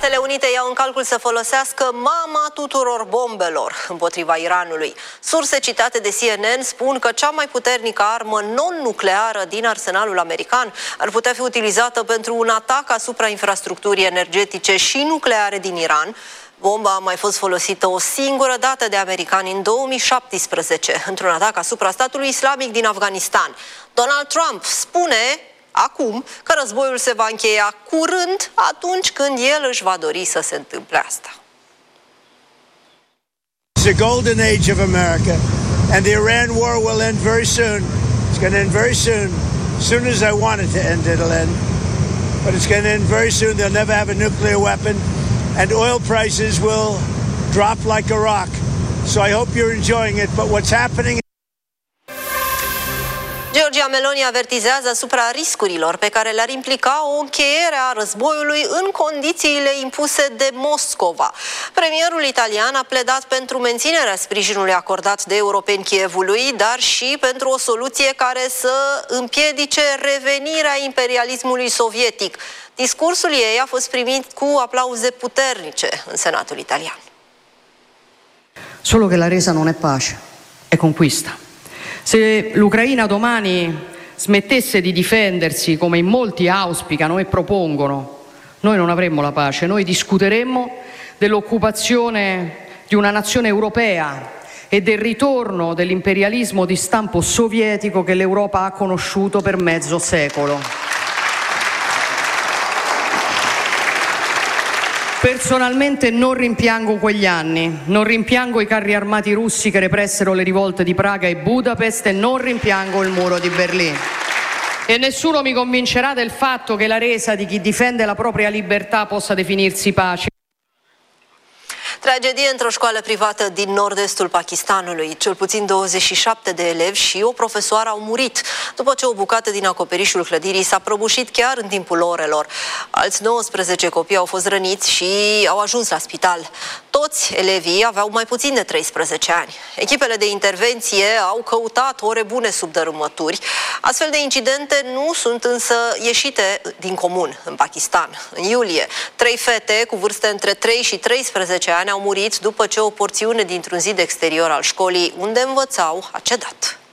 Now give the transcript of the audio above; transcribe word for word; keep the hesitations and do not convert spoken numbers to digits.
Statele Unite iau în calcul să folosească mama tuturor bombelor împotriva Iranului. Surse citate de C N N spun că cea mai puternică armă non-nucleară din arsenalul american ar putea fi utilizată pentru un atac asupra infrastructurii energetice și nucleare din Iran. Bomba a mai fost folosită o singură dată de americani în două mii șaptesprezece, într-un atac asupra statului islamic din Afganistan. Donald Trump spune acum că războiul se va încheia curând, atunci când el își va dori să se întâmple asta. It's a golden age of America, and the Iran war will end very soon. It's going to end very soon. As soon as I want it to end, it'll end. But it's going to end very soon. They'll never have a nuclear weapon, and oil prices will drop like a rock. So I hope you're enjoying it. But what's happening? Giorgia Meloni avertizează asupra riscurilor pe care le-ar implica o încheiere a războiului în condițiile impuse de Moscova. Premierul italian a pledat pentru menținerea sprijinului acordat de europeni Kievului, dar și pentru o soluție care să împiedice revenirea imperialismului sovietic. Discursul ei a fost primit cu aplauze puternice în Senatul italian. Solo che la resa non è pace, è conquista. Se l'Ucraina domani smettesse di difendersi, come in molti auspicano e propongono, noi non avremmo la pace, noi discuteremmo dell'occupazione di una nazione europea e del ritorno dell'imperialismo di stampo sovietico che l'Europa ha conosciuto per mezzo secolo. Personalmente non rimpiango quegli anni, non rimpiango i carri armati russi che repressero le rivolte di Praga e Budapest e non rimpiango il muro di Berlino. E nessuno mi convincerà del fatto che la resa di chi difende la propria libertà possa definirsi pace. Tragedie într-o școală privată din nord-estul Pakistanului. Cel puțin douăzeci și șapte de elevi și o profesoară au murit după ce o bucată din acoperișul clădirii s-a prăbușit chiar în timpul orelor. Alți nouăsprezece copii au fost răniți și au ajuns la spital. Toți elevii aveau mai puțin de treisprezece ani. Echipele de intervenție au căutat ore bune sub dărâmături. Astfel de incidente nu sunt însă ieșite din comun în Pakistan. În iulie, trei fete cu vârste între trei și treisprezece ani au murit după ce o porțiune dintr-un zid exterior al școlii unde învățau a cedat.